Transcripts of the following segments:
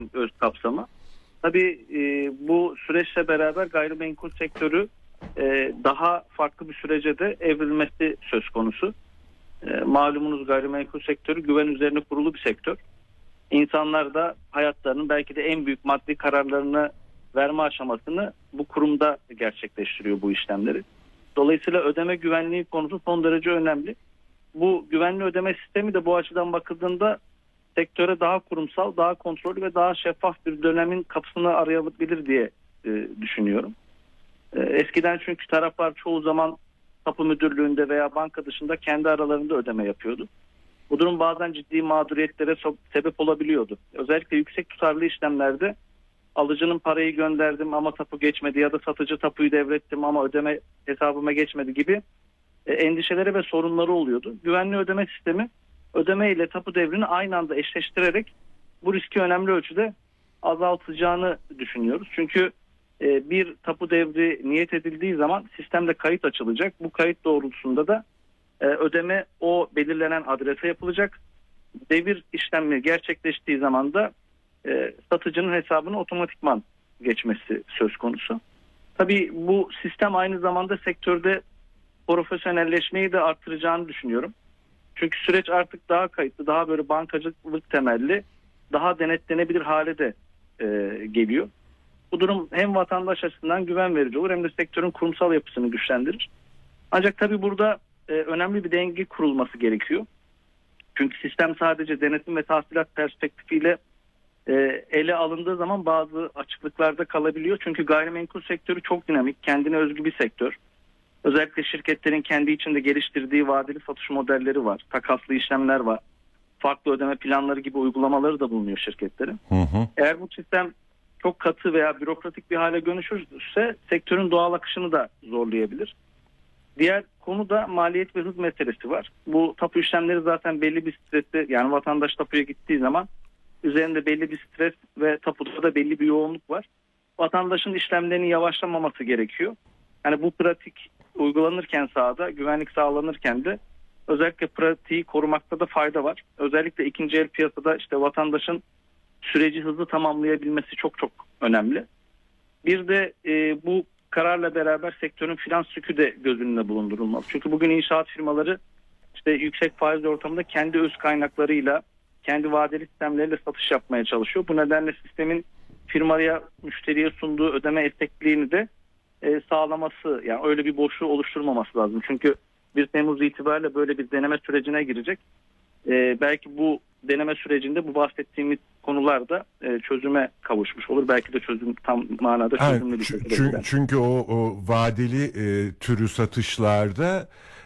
öz kapsamı. Tabii bu süreçle beraber gayrimenkul sektörü daha farklı bir sürece de evrilmesi söz konusu. Malumunuz gayrimenkul sektörü güven üzerine kurulu bir sektör. İnsanlar da hayatlarının belki de en büyük maddi kararlarını verme aşamasını bu kurumda gerçekleştiriyor bu işlemleri. Dolayısıyla ödeme güvenliği konusu son derece önemli. Bu güvenli ödeme sistemi de bu açıdan bakıldığında sektöre daha kurumsal, daha kontrollü ve daha şeffaf bir dönemin kapısını arayabilir diye düşünüyorum. Eskiden çünkü taraflar çoğu zaman tapu müdürlüğünde veya banka dışında kendi aralarında ödeme yapıyordu. Bu durum bazen ciddi mağduriyetlere sebep olabiliyordu. Özellikle yüksek tutarlı işlemlerde alıcının parayı gönderdim ama tapu geçmedi ya da satıcı tapuyu devrettim ama ödeme hesabıma geçmedi gibi endişeleri ve sorunları oluyordu. Güvenli ödeme sistemi ödeme ile tapu devrini aynı anda eşleştirerek bu riski önemli ölçüde azaltacağını düşünüyoruz. Çünkü bir tapu devri niyet edildiği zaman sistemde kayıt açılacak. Bu kayıt doğrultusunda da ödeme o belirlenen adrese yapılacak. Devir işlemi gerçekleştiği zaman da satıcının hesabına otomatikman geçmesi söz konusu. Tabii bu sistem aynı zamanda sektörde profesyonelleşmeyi de artıracağını düşünüyorum. Çünkü süreç artık daha kayıtlı, daha böyle bankacılık temelli, daha denetlenebilir hale de geliyor. Bu durum hem vatandaş açısından güven verici olur hem de sektörün kurumsal yapısını güçlendirir. Ancak tabii burada önemli bir denge kurulması gerekiyor. Çünkü sistem sadece denetim ve tahsilat perspektifiyle ele alındığı zaman bazı açıklıklarda kalabiliyor. Çünkü gayrimenkul sektörü çok dinamik, kendine özgü bir sektör. Özellikle şirketlerin kendi içinde geliştirdiği vadeli satış modelleri var. Takaslı işlemler var. Farklı ödeme planları gibi uygulamaları da bulunuyor şirketlerin. Eğer bu sistem çok katı veya bürokratik bir hale dönüşürse sektörün doğal akışını da zorlayabilir. Diğer konu da maliyet ve hız meselesi var. Bu tapu işlemleri zaten belli bir stresi, yani vatandaş tapuya gittiği zaman üzerinde belli bir stres ve tapuda da belli bir yoğunluk var. Vatandaşın işlemlerinin yavaşlamaması gerekiyor. Yani bu pratik uygulanırken sahada, güvenlik sağlanırken de özellikle pratiği korumakta da fayda var. Özellikle ikinci el piyasada işte vatandaşın süreci hızlı tamamlayabilmesi çok çok önemli. Bir de bu kararla beraber sektörün finans yükü de göz önünde bulundurulmalı. Çünkü bugün inşaat firmaları işte yüksek faiz ortamında kendi öz kaynaklarıyla, kendi vadeli sistemleriyle satış yapmaya çalışıyor. Bu nedenle sistemin firmaya, müşteriye sunduğu ödeme esnekliğini de sağlaması, yani öyle bir boşluğu oluşturmaması lazım. Çünkü 1 Temmuz itibariyle böyle bir deneme sürecine girecek. Belki bu deneme sürecinde bu bahsettiğimiz konularda çözüme kavuşmuş olur. Belki de çözüm tam manada çözümlü bir şekilde. Çünkü o vadeli türü satışlarda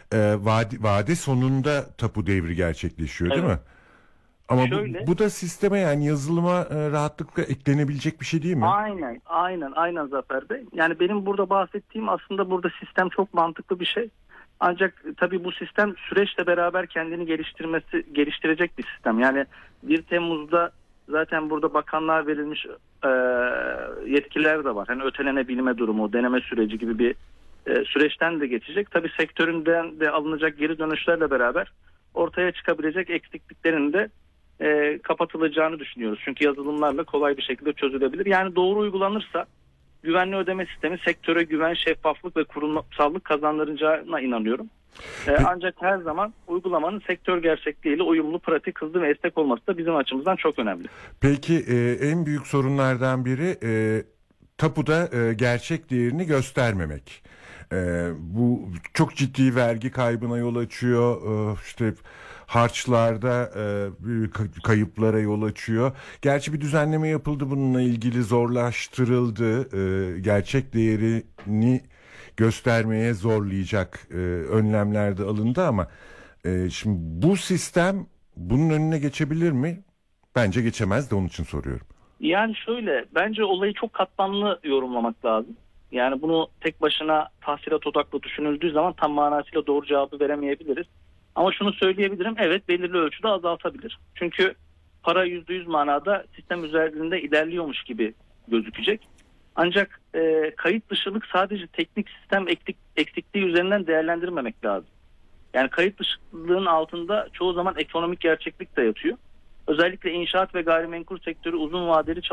vade sonunda tapu devri gerçekleşiyor, değil mi? Ama bu da sisteme, yani yazılıma rahatlıkla eklenebilecek bir şey değil mi? Aynen Zafer Bey. Yani benim burada bahsettiğim aslında burada sistem çok mantıklı bir şey. Ancak tabii bu sistem süreçle beraber kendini geliştirecek bir sistem. Yani 1 Temmuz'da zaten burada bakanlığa verilmiş yetkiler de var. Hani ötelenebilme durumu, deneme süreci gibi bir süreçten de geçecek. Tabii sektöründen de alınacak geri dönüşlerle beraber ortaya çıkabilecek eksikliklerin de kapatılacağını düşünüyoruz. Çünkü yazılımlarla kolay bir şekilde çözülebilir. Yani doğru uygulanırsa güvenli ödeme sistemi sektöre güven, şeffaflık ve kurumsallık kazandıracağına inanıyorum. Ancak her zaman uygulamanın sektör gerçekliğiyle uyumlu, pratik, hızlı ve esnek olması da bizim açımızdan çok önemli. Peki en büyük sorunlardan biri tapuda gerçek değerini göstermemek. Bu çok ciddi vergi kaybına yol açıyor. İşte harçlarda kayıplara yol açıyor. Gerçi bir düzenleme yapıldı bununla ilgili, zorlaştırıldı. Gerçek değerini göstermeye zorlayacak önlemler de alındı ama şimdi bu sistem bunun önüne geçebilir mi? Bence geçemez de onun için soruyorum. Yani şöyle, bence olayı çok katmanlı yorumlamak lazım. Yani bunu tek başına tahsilat odaklı düşünüldüğü zaman tam manasıyla doğru cevabı veremeyebiliriz. Ama şunu söyleyebilirim, evet belirli ölçüde azaltabilir. Çünkü para %100 manada sistem üzerinde ilerliyormuş gibi gözükecek. Ancak kayıt dışılık sadece teknik sistem eksikliği üzerinden değerlendirmemek lazım. Yani kayıt dışılığın altında çoğu zaman ekonomik gerçeklik de yatıyor. Özellikle inşaat ve gayrimenkul sektörü uzun vadeli